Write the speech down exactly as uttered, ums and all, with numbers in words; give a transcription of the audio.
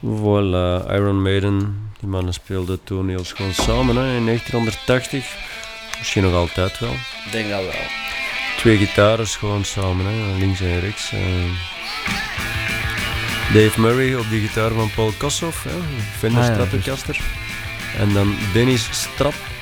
Voilà, Iron Maiden, die mannen speelden toen heel schoon samen hè, in negentienhonderdtachtig. Misschien nog altijd wel. Ik denk dat wel. Twee gitaren gewoon samen, hè, links en rechts. Uh. Dave Murray op die gitaar van Paul Kossoff, hè, Fender Ah, ja, Stratocaster. En dan Dennis Strap